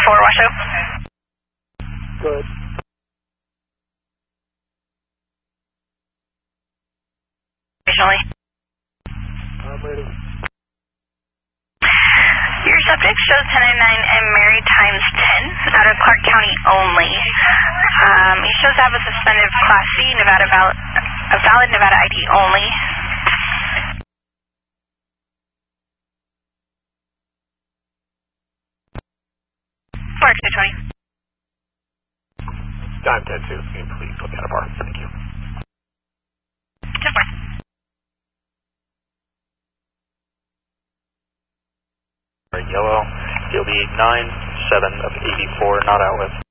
for Washoe. Good. Occasionally. I'm ready. Your subject shows 1099 and Mary times 10 out of Clark County only. He shows to have a suspended Class C Nevada a valid Nevada ID only. Clark 220. I'm 10-2. Can you please look at a bar? Thank you. 10-4. Yellow, you'll be 9-7 of 84, not out with.